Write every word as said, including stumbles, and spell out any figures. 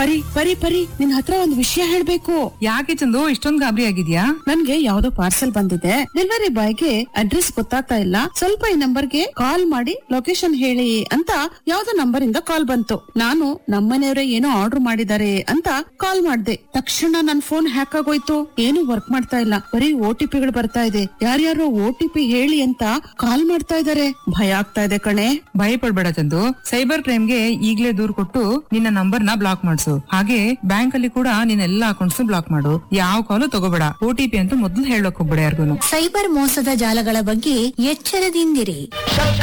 ಪರಿ ಪರಿ ಪರಿ ನಿನ್ ಹತ್ರ ಒಂದು ವಿಷಯ ಹೇಳ್ಬೇಕು. ಯಾಕೆ ಚಂದು ಇಷ್ಟೊಂದ್ ಗಾಬರಿ ಆಗಿದ್ಯಾ? ನನ್ಗೆ ಯಾವ್ದೋ ಪಾರ್ಸೆಲ್ ಬಂದಿದೆ. ಡೆಲಿವರಿ ಬಾಯ್ಗೆ ಅಡ್ರೆಸ್ ಗೊತ್ತಾಗ್ತಾ ಇಲ್ಲ. ಸ್ವಲ್ಪ ಈ ನಂಬರ್ಗೆ ಕಾಲ್ ಮಾಡಿ ಲೊಕೇಶನ್ ಹೇಳಿ ಅಂತ ಯಾವ್ದೋ ನಂಬರ್ ಇಂದ ಕಾಲ್ ಬಂತು. ನಾನು ನಮ್ಮನೆಯವರೇ ಏನೋ ಆರ್ಡರ್ ಮಾಡಿದ್ದಾರೆ ಅಂತ ಕಾಲ್ ಮಾಡ್ದೆ. ತಕ್ಷಣ ನನ್ ಫೋನ್ ಹ್ಯಾಕ್ ಆಗೋಯ್ತು. ಏನು ವರ್ಕ್ ಮಾಡ್ತಾ ಇಲ್ಲ. ಬರೀ ಓ ಟಿ ಪಿಗಳು ಬರ್ತಾ ಇದೆ. ಯಾರ್ಯಾರೋ ಓ ಟಿ ಪಿ ಹೇಳಿ ಅಂತ ಕಾಲ್ ಮಾಡ್ತಾ ಇದಾರೆ. ಭಯ ಆಗ್ತಾ ಇದೆ ಕಣೆ. ಭಯ ಪಡ್ಬೇಡ ಚಂದು. ಸೈಬರ್ ಕ್ರೈಮ್ಗೆ ಈಗ್ಲೇ ದೂರ್ ಕೊಟ್ಟು ನಿನ್ನ ನಂಬರ್ ನ ಬ್ಲಾಕ್ ಮಾಡ್ಸು. ಹಾಗೆ ಬ್ಯಾಂಕ್ ಅಲ್ಲಿ ಕೂಡ ನಿನ್ನ ಎಲ್ಲಾ ಅಕೌಂಟ್ಸ್ ಬ್ಲಾಕ್ ಮಾಡು. ಯಾವ ಕಾಲು ತಗೋಬೇಡ. ಓ ಟಿ ಪಿ ಅಂತೂ ಮೊದಲು ಹೇಳಕ್ ಹೋಗ್ಬೇಡ ಯಾರಿಗೂ. ಸೈಬರ್ ಮೋಸದ ಜಾಲಗಳ ಬಗ್ಗೆ ಎಚ್ಚರದಿಂದಿರಿ.